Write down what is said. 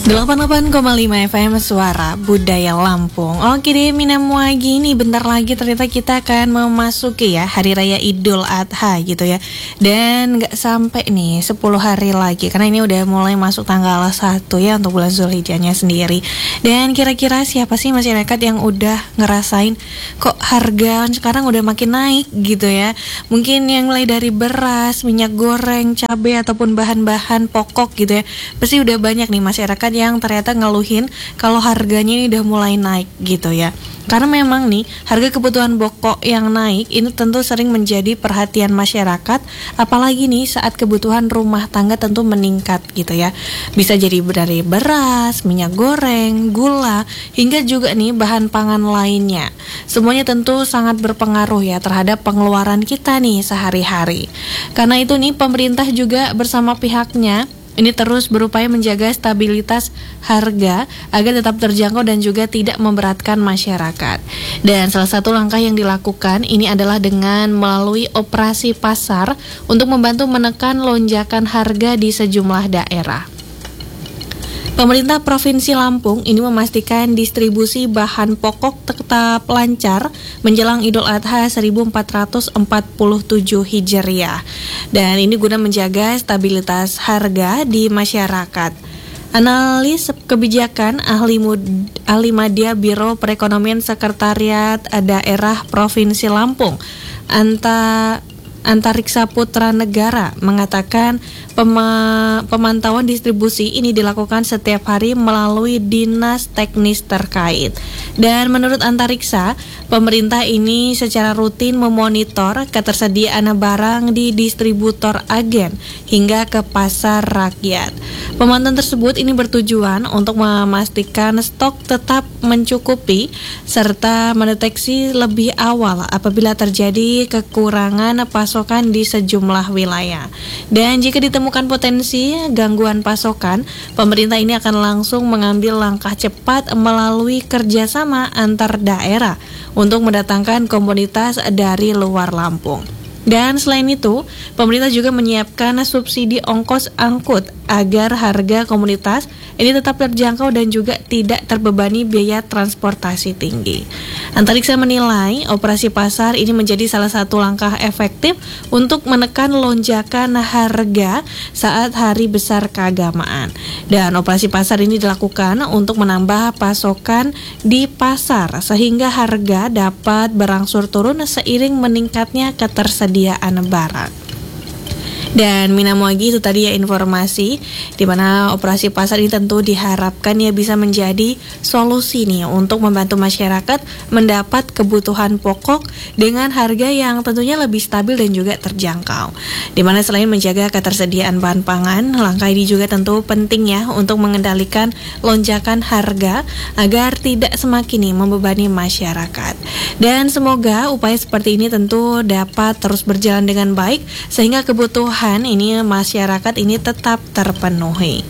88,5 FM Suara Budaya Lampung. Oke deh, Minamuagi nih, bentar lagi ternyata kita akan memasuki ya Hari Raya Idul Adha gitu ya. Dan gak sampai nih 10 hari lagi, karena ini udah mulai masuk tanggal 1 ya untuk bulan Zulhijjahnya sendiri. Dan kira-kira siapa sih masyarakat yang udah ngerasain kok harga sekarang udah makin naik gitu ya. Mungkin yang mulai dari beras, minyak goreng, cabai ataupun bahan-bahan pokok gitu ya. Pasti udah banyak nih masyarakat yang ternyata ngeluhin kalau harganya ini udah mulai naik gitu ya. Karena memang nih harga kebutuhan pokok yang naik ini tentu sering menjadi perhatian masyarakat, apalagi nih saat kebutuhan rumah tangga tentu meningkat gitu ya. Bisa jadi dari beras, minyak goreng, gula, hingga juga nih bahan pangan lainnya. Semuanya tentu sangat berpengaruh ya terhadap pengeluaran kita nih sehari-hari. Karena itu nih pemerintah juga bersama pihaknya ini terus berupaya menjaga stabilitas harga agar tetap terjangkau dan juga tidak memberatkan masyarakat. Dan salah satu langkah yang dilakukan ini adalah dengan melalui operasi pasar untuk membantu menekan lonjakan harga di sejumlah daerah. Pemerintah Provinsi Lampung ini memastikan distribusi bahan pokok tetap lancar menjelang Idul Adha 1447 Hijriah. Dan ini guna menjaga stabilitas harga di masyarakat. Analis kebijakan ahli media Biro Perekonomian Sekretariat Daerah Provinsi Lampung, Antariksa Putra Negara mengatakan pemantauan distribusi ini dilakukan setiap hari melalui dinas teknis terkait. Dan menurut Antariksa, pemerintah ini secara rutin memonitor ketersediaan barang di distributor agen hingga ke pasar rakyat. Pemantauan tersebut ini bertujuan untuk memastikan stok tetap mencukupi serta mendeteksi lebih awal apabila terjadi kekurangan pasokan di sejumlah wilayah. Dan jika ditemukan potensi gangguan pasokan, pemerintah ini akan langsung mengambil langkah cepat melalui kerjasama antar daerah untuk mendatangkan komoditas dari luar Lampung. Dan selain itu, pemerintah juga menyiapkan subsidi ongkos angkut agar harga komoditas ini tetap terjangkau dan juga tidak terbebani biaya transportasi tinggi. Antariksa menilai operasi pasar ini menjadi salah satu langkah efektif untuk menekan lonjakan harga saat hari besar keagamaan. Dan operasi pasar ini dilakukan untuk menambah pasokan di pasar sehingga harga dapat berangsur turun seiring meningkatnya ketersediaan barang. Dan Minamuagi itu tadi ya informasi di mana operasi pasar ini tentu diharapkan ya bisa menjadi solusi nih untuk membantu masyarakat mendapat kebutuhan pokok dengan harga yang tentunya lebih stabil dan juga terjangkau. Di mana selain menjaga ketersediaan bahan pangan, langkah ini juga tentu penting ya untuk mengendalikan lonjakan harga agar tidak semakin nih membebani masyarakat. Dan semoga upaya seperti ini tentu dapat terus berjalan dengan baik sehingga kebutuhan ini masyarakat ini tetap terpenuhi.